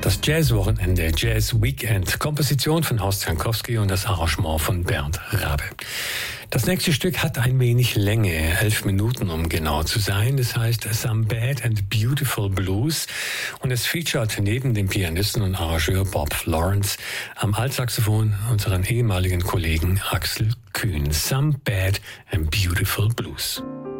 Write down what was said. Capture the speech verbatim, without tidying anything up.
Das Jazzwochenende, Jazz Weekend, Komposition von Horst Jankowski und das Arrangement von Bernd Rabe. Das nächste Stück hat ein wenig Länge, elf Minuten, um genau zu sein. Das heißt Some Bad and Beautiful Blues und es featuret neben dem Pianisten und Arrangeur Bob Lawrence am Altsaxophon unseren ehemaligen Kollegen Axel Kühn. Some Bad and Beautiful Blues.